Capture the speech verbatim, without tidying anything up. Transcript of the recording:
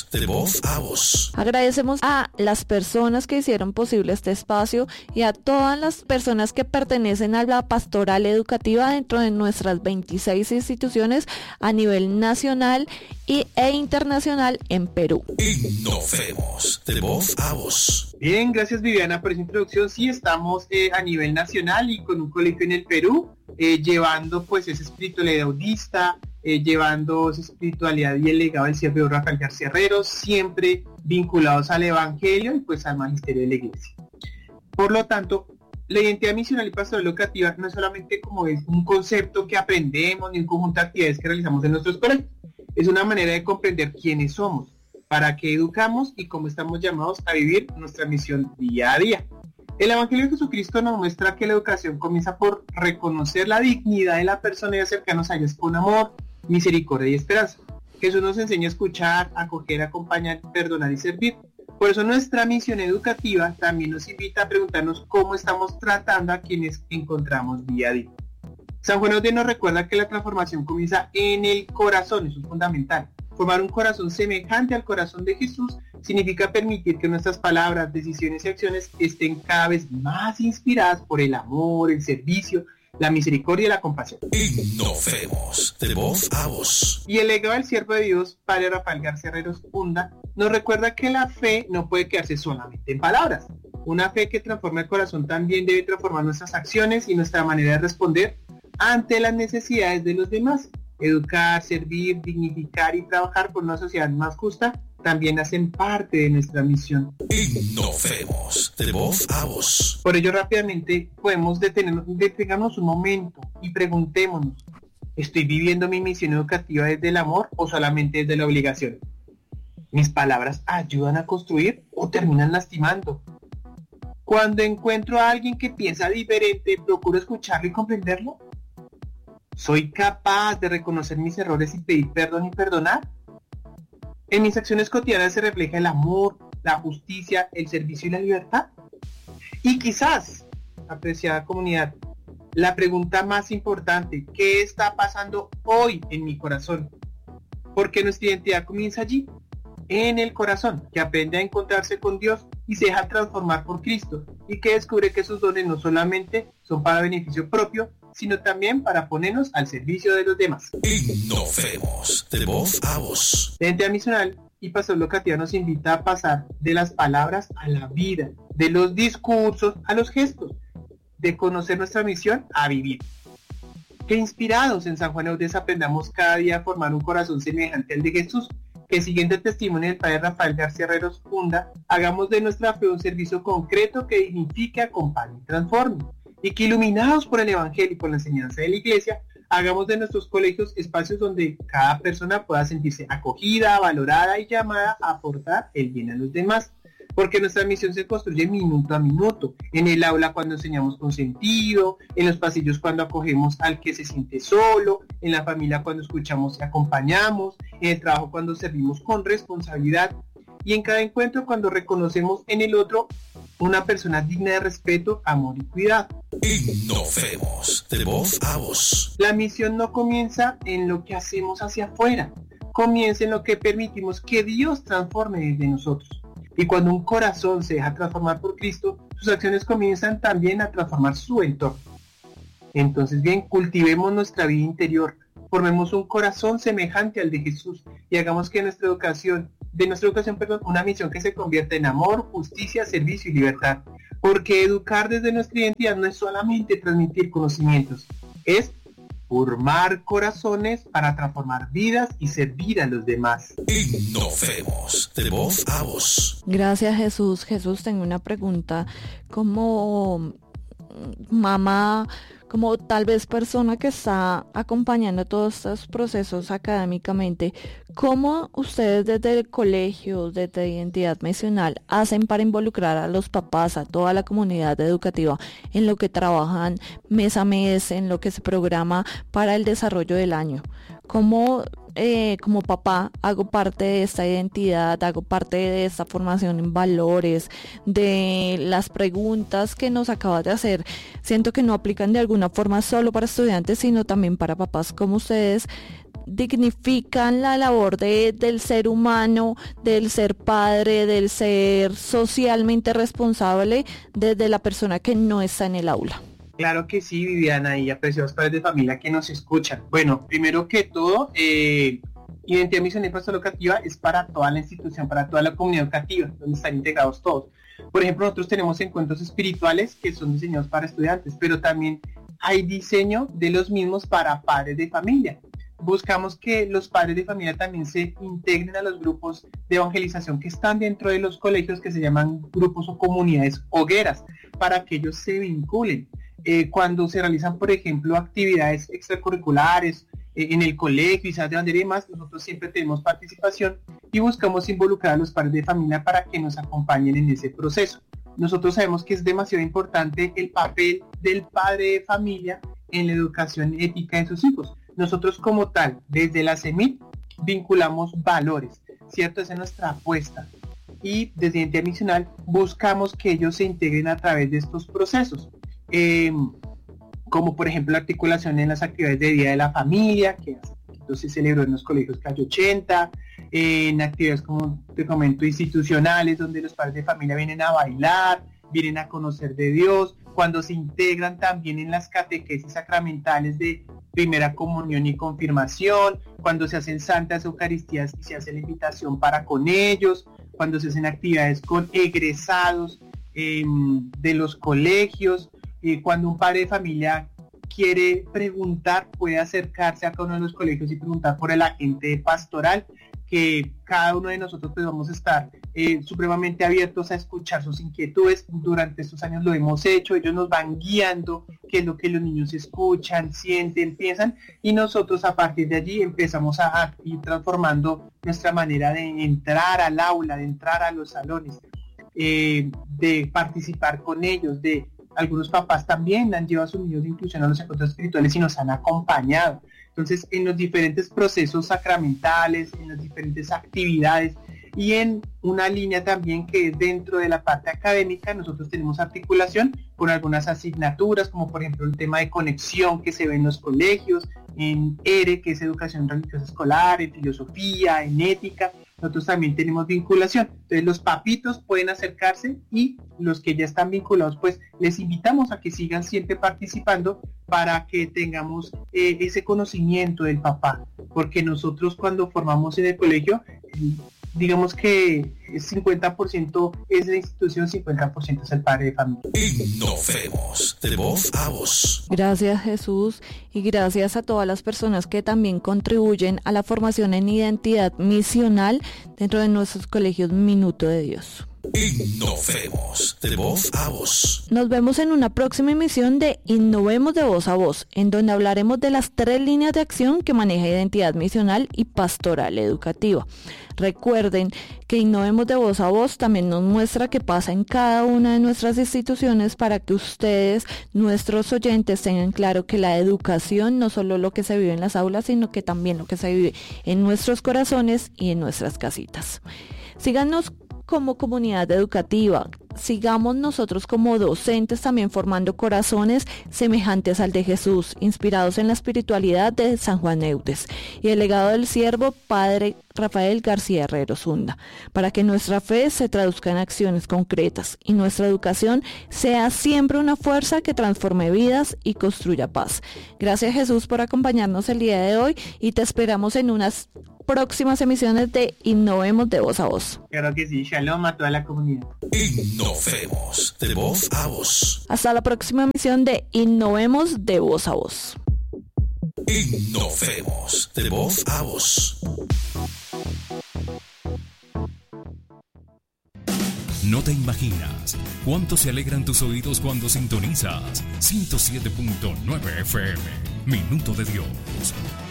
de voz a voz. Agradecemos a las personas que hicieron posible este espacio y a todas las personas que pertenecen a la pastoral educativa dentro de nuestras veintiséis instituciones a nivel nacional y, e internacional en Perú. Innovemos de voz a voz. Bien, gracias Viviana por esa introducción. Sí, estamos eh, a nivel nacional y con un colegio en el Perú, eh, llevando pues esa espiritualidad audista, eh, llevando esa espiritualidad y el legado del siervo Rafael García Herreros, siempre vinculados al Evangelio y pues al magisterio de la Iglesia. Por lo tanto, la identidad misional y pastoral educativa no es solamente como es un concepto que aprendemos ni un conjunto de actividades que realizamos en nuestros colegios, es una manera de comprender quiénes somos, para qué educamos y cómo estamos llamados a vivir nuestra misión día a día. El Evangelio de Jesucristo nos muestra que la educación comienza por reconocer la dignidad de la persona y acercarnos a ellas con amor, misericordia y esperanza. Jesús nos enseña a escuchar, acoger, acompañar, perdonar y servir. Por eso nuestra misión educativa también nos invita a preguntarnos cómo estamos tratando a quienes encontramos día a día. San Juan Eudes nos recuerda que la transformación comienza en el corazón, eso es fundamental. Formar un corazón semejante al corazón de Jesús significa permitir que nuestras palabras, decisiones y acciones estén cada vez más inspiradas por el amor, el servicio, la misericordia y la compasión. Innovemos de voz a voz. Y el legado del siervo de Dios, Padre Rafael García Herreros Hunda, nos recuerda que la fe no puede quedarse solamente en palabras. Una fe que transforma el corazón también debe transformar nuestras acciones y nuestra manera de responder ante las necesidades de los demás. Educar, servir, dignificar y trabajar por una sociedad más justa también hacen parte de nuestra misión. Innovemos de voz a voz. Por ello, rápidamente podemos detenernos, detenernos un momento y preguntémonos: ¿estoy viviendo mi misión educativa desde el amor o solamente desde la obligación? ¿Mis palabras ayudan a construir o terminan lastimando? Cuando encuentro a alguien que piensa diferente, ¿procuro escucharlo y comprenderlo? ¿Soy capaz de reconocer mis errores y pedir perdón y perdonar? ¿En mis acciones cotidianas se refleja el amor, la justicia, el servicio y la libertad? Y quizás, apreciada comunidad, la pregunta más importante: ¿qué está pasando hoy en mi corazón? Porque nuestra identidad comienza allí, en el corazón, que aprende a encontrarse con Dios y se deja transformar por Cristo, y que descubre que sus dones no solamente son para beneficio propio, sino también para ponernos al servicio de los demás. Innovemos de voz a voz. La identidad misional y pastoral educativa nos invita a pasar de las palabras a la vida, de los discursos a los gestos, de conocer nuestra misión a vivir. Que inspirados en San Juan Eudes aprendamos cada día a formar un corazón semejante al de Jesús, que siguiendo el testimonio del Padre Rafael García Herreros Hunda, hagamos de nuestra fe un servicio concreto que dignifique, acompañe y transforme. Y que iluminados por el Evangelio y por la enseñanza de la Iglesia, hagamos de nuestros colegios espacios donde cada persona pueda sentirse acogida, valorada y llamada a aportar el bien a los demás. Porque nuestra misión se construye minuto a minuto, en el aula cuando enseñamos con sentido, en los pasillos cuando acogemos al que se siente solo, en la familia cuando escuchamos y acompañamos, en el trabajo cuando servimos con responsabilidad, y en cada encuentro cuando reconocemos en el otro una persona digna de respeto, amor y cuidado. Innovemos de voz a voz. La misión no comienza en lo que hacemos hacia afuera, comienza en lo que permitimos que Dios transforme desde nosotros. Y cuando un corazón se deja transformar por Cristo, sus acciones comienzan también a transformar su entorno. Entonces bien, cultivemos nuestra vida interior, formemos un corazón semejante al de Jesús y hagamos que nuestra educación, de nuestra educación, perdón, una misión que se convierta en amor, justicia, servicio y libertad. Porque educar desde nuestra identidad no es solamente transmitir conocimientos, es formar corazones para transformar vidas y servir a los demás. Innovemos de voz a voz. Gracias, Jesús. Jesús, tengo una pregunta. Como mamá, como tal vez persona que está acompañando todos estos procesos académicamente, ¿cómo ustedes desde el colegio, desde Identidad Misional, hacen para involucrar a los papás, a toda la comunidad educativa en lo que trabajan mes a mes, en lo que se programa para el desarrollo del año? ¿Cómo eh, como papá hago parte de esta identidad, hago parte de esta formación en valores, de las preguntas que nos acabas de hacer? Siento que no aplican de alguna forma solo para estudiantes, sino también para papás como ustedes. dignifican la labor de, del ser humano, del ser padre, del ser socialmente responsable desde la persona que no está en el aula. Claro que sí, Viviana, y apreciados padres de familia que nos escuchan. Bueno, primero que todo, eh, Identidad Misional y Pastoral Educativa es para toda la institución, para toda la comunidad educativa, donde están integrados todos. Por ejemplo, nosotros tenemos encuentros espirituales que son diseñados para estudiantes, pero también hay diseño de los mismos para padres de familia. Buscamos que los padres de familia también se integren a los grupos de evangelización que están dentro de los colegios, que se llaman grupos o comunidades hogueras, para que ellos se vinculen. Eh, cuando se realizan, por ejemplo, actividades extracurriculares eh, en el colegio, quizás de bandera y demás, nosotros siempre tenemos participación y buscamos involucrar a los padres de familia para que nos acompañen en ese proceso. Nosotros sabemos que es demasiado importante el papel del padre de familia en la educación ética de sus hijos. Nosotros como tal, desde la C E M I T, vinculamos valores, ¿cierto? Esa es nuestra apuesta. Y desde Identidad Misional buscamos que ellos se integren a través de estos procesos. Eh, como por ejemplo la articulación en las actividades de Día de la Familia, que se celebró en los colegios Calle ochenta, eh, en actividades como te comento institucionales, donde los padres de familia vienen a bailar, vienen a conocer de Dios, cuando se integran también en las catequesis sacramentales de primera comunión y confirmación, cuando se hacen santas eucaristías y se hace la invitación para con ellos, cuando se hacen actividades con egresados eh, de los colegios. Eh, cuando un padre de familia quiere preguntar, puede acercarse a cada uno de los colegios y preguntar por el agente pastoral, que cada uno de nosotros pues vamos a estar eh, supremamente abiertos a escuchar sus inquietudes. Durante estos años lo hemos hecho, ellos nos van guiando qué es lo que los niños escuchan, sienten, piensan, y nosotros a partir de allí empezamos a, a ir transformando nuestra manera de entrar al aula, de entrar a los salones, eh, de participar con ellos, de algunos papás también han llevado a sus niños de inclusión a los encuentros espirituales y nos han acompañado. Entonces, en los diferentes procesos sacramentales, en las diferentes actividades y en una línea también que es dentro de la parte académica, nosotros tenemos articulación con algunas asignaturas, como por ejemplo el tema de conexión que se ve en los colegios, en E R E, que es educación religiosa escolar, en filosofía, en ética. Nosotros también tenemos vinculación. Entonces los papitos pueden acercarse y los que ya están vinculados, pues les invitamos a que sigan siempre participando para que tengamos eh, ese conocimiento del papá. Porque nosotros cuando formamos en el colegio, digamos que cincuenta por ciento es la institución, cincuenta por ciento es el padre de familia. Innovemos de voz a voz. Gracias, Jesús, y gracias a todas las personas que también contribuyen a la formación en identidad misional dentro de nuestros colegios Minuto de Dios. Innovemos de voz a voz. Nos vemos en una próxima emisión de Innovemos de voz a voz, en donde hablaremos de las tres líneas de acción que maneja identidad misional y pastoral educativa. Recuerden que Innovemos de voz a voz también nos muestra qué pasa en cada una de nuestras instituciones para que ustedes, nuestros oyentes, tengan claro que la educación no solo lo que se vive en las aulas, sino que también lo que se vive en nuestros corazones y en nuestras casitas. Síganos como comunidad educativa, sigamos nosotros como docentes también formando corazones semejantes al de Jesús, inspirados en la espiritualidad de San Juan Eudes y el legado del siervo Padre Rafael García Herrero Zunda, para que nuestra fe se traduzca en acciones concretas y nuestra educación sea siempre una fuerza que transforme vidas y construya paz. Gracias, Jesús, por acompañarnos el día de hoy y te esperamos en unas próximas emisiones de Innovemos de voz a voz. Claro que sí, shalom a toda la comunidad. Innovemos de voz a voz. Hasta la próxima emisión de Innovemos de voz a voz. Innovemos de voz a voz. No te imaginas cuánto se alegran tus oídos cuando sintonizas ciento siete punto nueve F M, Minuto de Dios.